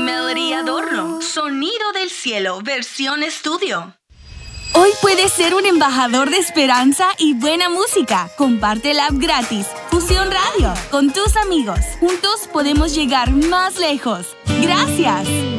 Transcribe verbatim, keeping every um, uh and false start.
Melody Adorno. Sonido del cielo, versión estudio. Hoy puedes ser un embajador de esperanza y buena música. Comparte la app gratis, Fusión Radio, con tus amigos. Juntos podemos llegar más lejos. ¡Gracias!